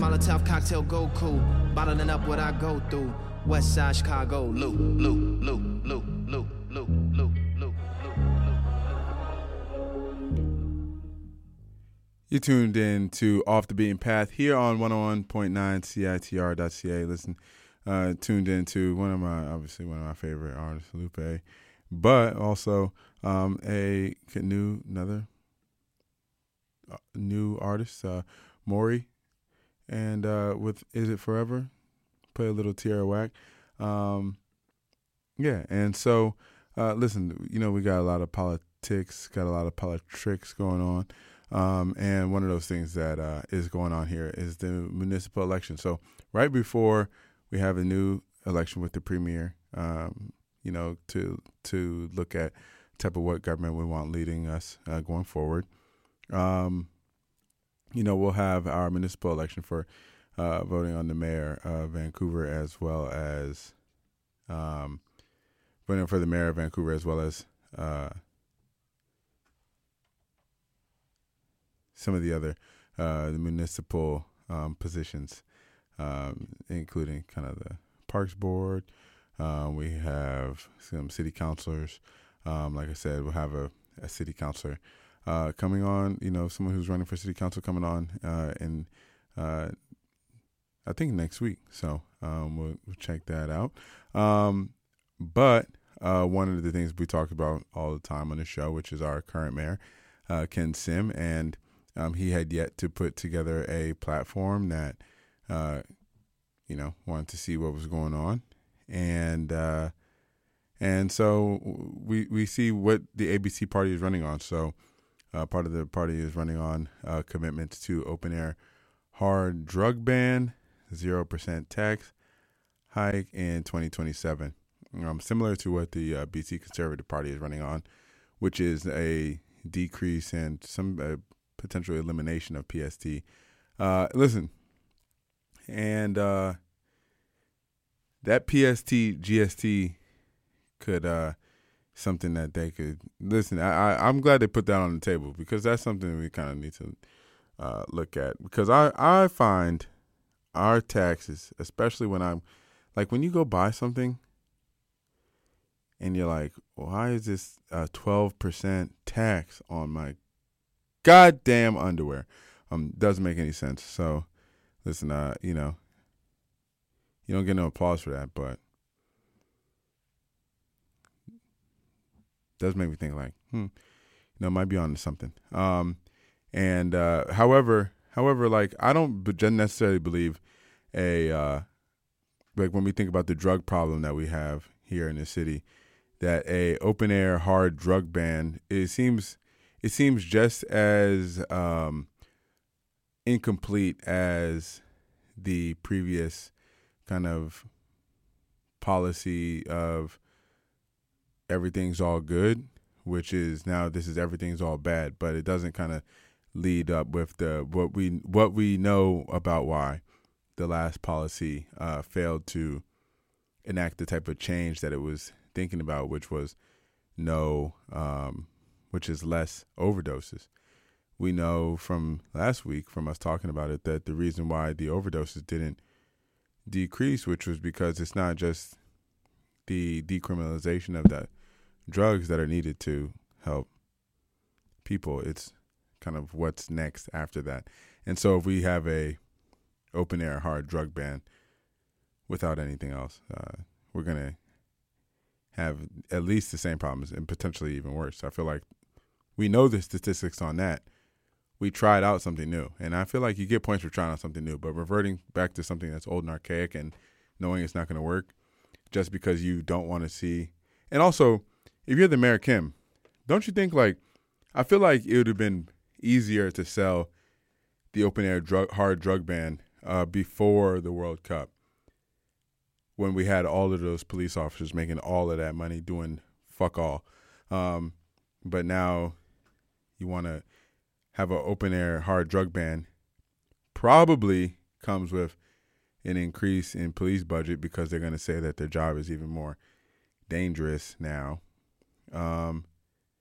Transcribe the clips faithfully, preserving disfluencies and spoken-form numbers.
Molotov cocktail Goku. Bottling up what I go through. West Side Chicago, loop, loop, loop, loop, loop, loop, loop, loop, You tuned in to Off the Beaten Path here on one oh one point nine C I T R dot C A. Listen, uh, tuned into one of my, obviously one of my favorite artists, Lupe, but also um, a new, another uh, new artist, uh, Maury, and uh, with Is It Forever? Play a little Tierra Whack. Um, yeah, and so, uh, listen, you know, we got a lot of politics, got a lot of politics going on. Um, and one of those things that uh, is going on here is the municipal election. So right before we have a new election with the premier, um, you know, to to look at type of what government we want leading us uh, going forward, um, you know, we'll have our municipal election for uh, voting on the mayor of Vancouver, as well as um, voting for the mayor of Vancouver, as well as uh, some of the other uh, the municipal um, positions, um, including kind of the Parks Board. Uh, we have some city councilors. Um, like I said, we'll have a, a city councilor uh, coming on, you know, someone who's running for city council coming on uh, in, uh, I think, next week. So um, we'll, we'll check that out. Um, but uh, one of the things we talk about all the time on the show, which is our current mayor, uh, Ken Sim, and Um, he had yet to put together a platform that, uh, you know, wanted to see what was going on. And uh, and so we we see what the A B C party is running on. So uh, part of the party is running on uh, commitments to open air hard drug ban, zero percent tax hike in twenty twenty-seven. Um, similar to what the uh, B C Conservative Party is running on, which is a decrease in some uh, potential elimination of P S T. Uh, listen, and uh, that P S T, G S T could, uh, something that they could, listen, I, I, I'm glad they put that on the table, because that's something we kind of need to uh, look at. Because I, I find our taxes, especially when I'm, like when you go buy something and you're like, why is this uh, twelve percent tax on my goddamn underwear? Um, doesn't make any sense. So, listen, uh, you know, you don't get no applause for that, but does make me think like, hmm, you know, might be on to something. Um, and uh, however, however, like I don't necessarily believe a uh, like when we think about the drug problem that we have here in the city, that a open air hard drug ban, it seems. It seems just as um, incomplete as the previous kind of policy of everything's all good, which is now this is everything's all bad, but it doesn't kind of lead up with the what we what we know about why the last policy uh, failed to enact the type of change that it was thinking about, which was no. Um, which is less overdoses. We know from last week, from us talking about it, that the reason why the overdoses didn't decrease, which was because it's not just the decriminalization of the drugs that are needed to help people. It's kind of what's next after that. And so if we have a open air hard drug ban without anything else, uh, we're going to have at least the same problems and potentially even worse. I feel like we know the statistics on that. We tried out something new. And I feel like you get points for trying out something new, but reverting back to something that's old and archaic and knowing it's not going to work just because you don't want to see. And also, if you're the Mayor Kim, don't you think, like, I feel like it would have been easier to sell the open air drug, hard drug ban uh, before the World Cup, when we had all of those police officers making all of that money doing fuck all. Um, but now you want to have an open air hard drug ban, probably comes with an increase in police budget because they're going to say that their job is even more dangerous now. Um,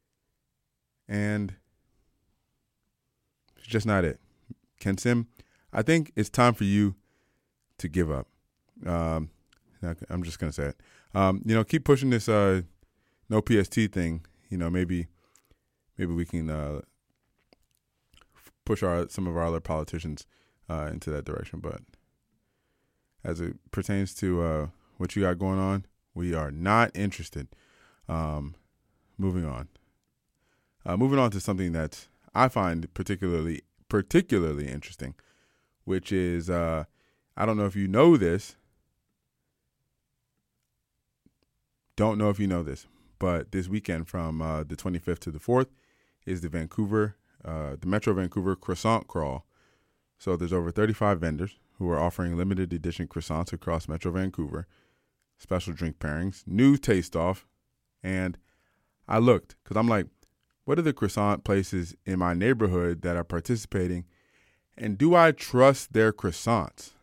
and it's just not it. Ken Sim, I think it's time for you to give up. Um, I'm just gonna say it. Um, you know, keep pushing this uh, no P S T thing. You know, maybe maybe we can uh, push our some of our other politicians uh, into that direction. But as it pertains to uh, what you got going on, we are not interested. Um, moving on. Uh, moving on to something that I find particularly particularly interesting, which is uh, I don't know if you know this. Don't know if you know this, but this weekend from uh, the twenty-fifth to the fourth is the Vancouver, uh, the Metro Vancouver Croissant Crawl. So there's over thirty-five vendors who are offering limited edition croissants across Metro Vancouver, special drink pairings, new taste off, and I looked because I'm like, what are the croissant places in my neighborhood that are participating, and do I trust their croissants?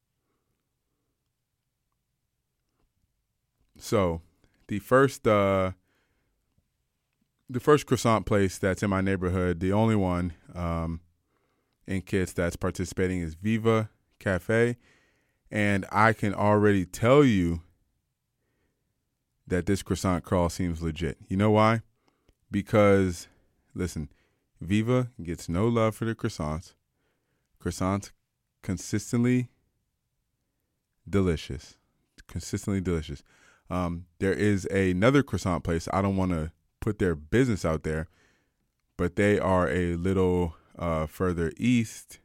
So the first uh, the first croissant place that's in my neighborhood, the only one um, in Kits that's participating is Viva Cafe, and I can already tell you that this croissant crawl seems legit. You know why? Because, listen, Viva gets no love for the croissants. Croissants consistently delicious. Consistently delicious. Um, there is another croissant place. I don't want to put their business out there, but they are a little uh, further east,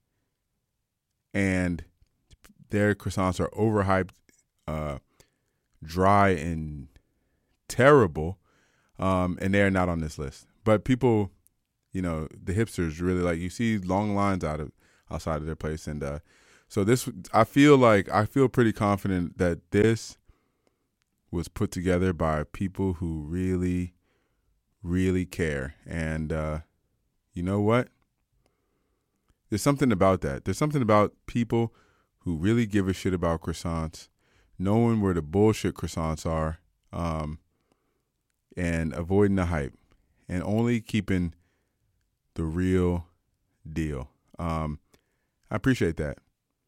and their croissants are overhyped, uh, dry, and terrible. Um, and they're not on this list. But people, you know, the hipsters really like, you see long lines out of outside of their place. And uh, so this, I feel like, I feel pretty confident that this was put together by people who really, really care. And uh, you know what? There's something about that. There's something about people who really give a shit about croissants, knowing where the bullshit croissants are, um, and avoiding the hype, and only keeping the real deal. Um, I appreciate that,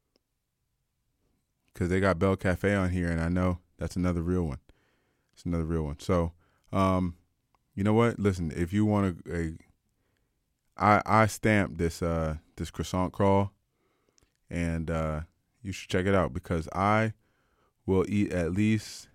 because they got Belle Cafe on here, and I know that's another real one. It's another real one. So, um, you know what? Listen, if you want to, I I stamped this uh this croissant crawl, and uh, you should check it out, because I will eat at least.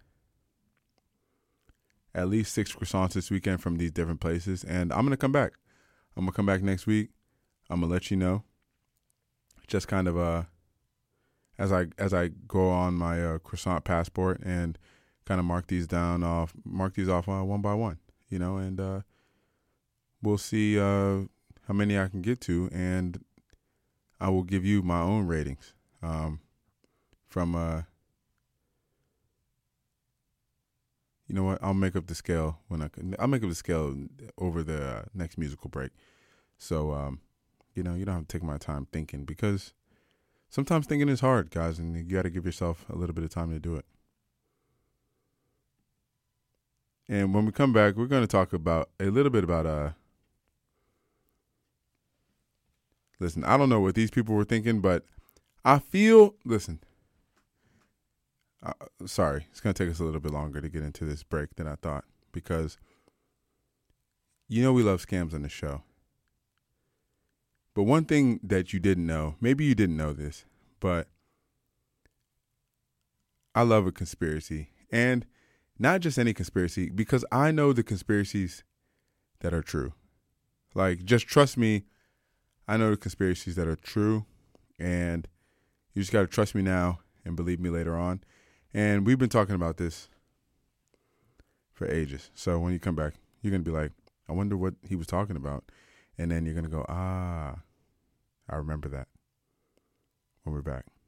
At least six croissants this weekend from these different places. And I'm going to come back. I'm going to come back next week. I'm going to let you know. Just kind of uh, as I as I go on my uh, croissant passport and kind of mark these down off, mark these off uh, one by one, you know, and uh, we'll see uh, how many I can get to. And I will give you my own ratings um, from uh You know what? I'll make up the scale when I can. I'll make up the scale over the uh, next musical break. So, um, you know, you don't have to take my time thinking, because sometimes thinking is hard, guys, and you got to give yourself a little bit of time to do it. And when we come back, we're going to talk about a little bit about, uh, listen, I don't know what these people were thinking, but I feel, listen, Uh, sorry, it's going to take us a little bit longer to get into this break than I thought, because you know we love scams on the show. But one thing that you didn't know, maybe you didn't know this, but I love a conspiracy, and not just any conspiracy, because I know the conspiracies that are true. Like, just trust me, I know the conspiracies that are true, and you just got to trust me now and believe me later on. And we've been talking about this for ages. So when you come back, you're going to be like, I wonder what he was talking about. And then you're going to go, ah, I remember that when we're back.